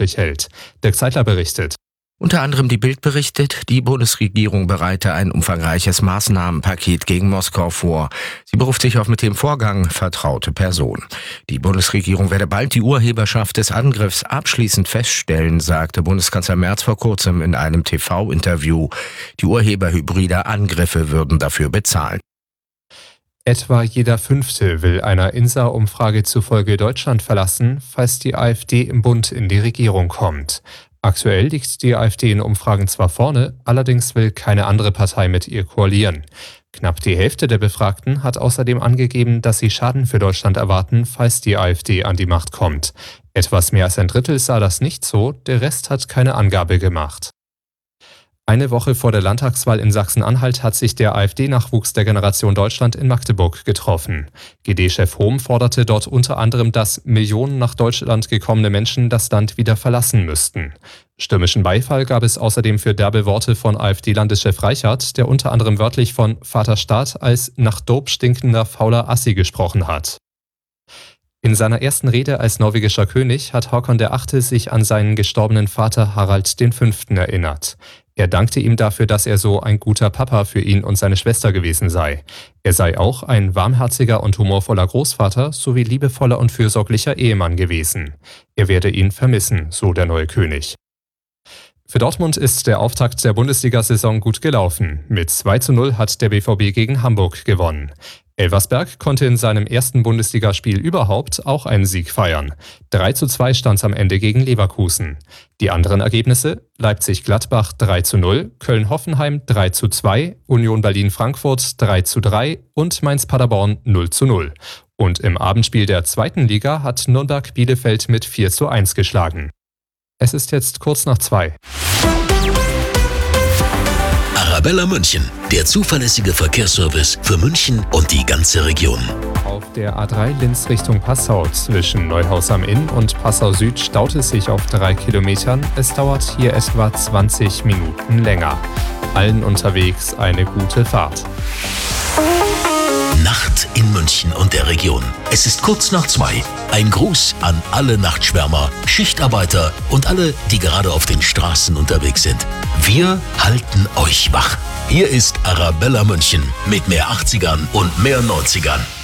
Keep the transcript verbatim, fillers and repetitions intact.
möglich hält. Dirk Zeitler berichtet. Unter anderem die Bild berichtet, die Bundesregierung bereite ein umfangreiches Maßnahmenpaket gegen Moskau vor. Sie beruft sich auf mit dem Vorgang vertraute Personen. Die Bundesregierung werde bald die Urheberschaft des Angriffs abschließend feststellen, sagte Bundeskanzler Merz vor kurzem in einem T V-Interview. Die Urheber hybrider Angriffe würden dafür bezahlen. Etwa jeder Fünfte will einer I N S A-Umfrage zufolge Deutschland verlassen, falls die AfD im Bund in die Regierung kommt. Aktuell liegt die AfD in Umfragen zwar vorne, allerdings will keine andere Partei mit ihr koalieren. Knapp die Hälfte der Befragten hat außerdem angegeben, dass sie Schaden für Deutschland erwarten, falls die AfD an die Macht kommt. Etwas mehr als ein Drittel sah das nicht so, der Rest hat keine Angabe gemacht. Eine Woche vor der Landtagswahl in Sachsen-Anhalt hat sich der AfD-Nachwuchs der Generation Deutschland in Magdeburg getroffen. G D-Chef Hohm forderte dort unter anderem, dass Millionen nach Deutschland gekommene Menschen das Land wieder verlassen müssten. Stürmischen Beifall gab es außerdem für derbe Worte von AfD-Landeschef Reichert, der unter anderem wörtlich von Vater Staat als nach Dope stinkender fauler Assi gesprochen hat. In seiner ersten Rede als norwegischer König hat Håkon der Achte sich an seinen gestorbenen Vater Harald den Fünften erinnert. Er dankte ihm dafür, dass er so ein guter Papa für ihn und seine Schwester gewesen sei. Er sei auch ein warmherziger und humorvoller Großvater sowie liebevoller und fürsorglicher Ehemann gewesen. Er werde ihn vermissen, so der neue König. Für Dortmund ist der Auftakt der Bundesliga-Saison gut gelaufen. Mit zwei zu null hat der B V B gegen Hamburg gewonnen. Elversberg konnte in seinem ersten Bundesligaspiel überhaupt auch einen Sieg feiern. drei zu zwei stand es am Ende gegen Leverkusen. Die anderen Ergebnisse: Leipzig-Gladbach drei zu null, Köln-Hoffenheim drei zu zwei, Union Berlin-Frankfurt drei zu drei und Mainz-Paderborn null zu null. Und im Abendspiel der zweiten Liga hat Nürnberg Bielefeld mit vier zu eins geschlagen. Es ist jetzt kurz nach zwei. Arabella München, der zuverlässige Verkehrsservice für München und die ganze Region. Auf der A drei Linz Richtung Passau zwischen Neuhaus am Inn und Passau Süd staut es sich auf drei Kilometern. Es dauert hier etwa zwanzig Minuten länger. Allen unterwegs eine gute Fahrt. Nacht in München und der Region. Es ist kurz nach zwei. Ein Gruß an alle Nachtschwärmer, Schichtarbeiter und alle, die gerade auf den Straßen unterwegs sind. Wir halten euch wach. Hier ist Arabella München mit mehr achtzigern und mehr neunzigern.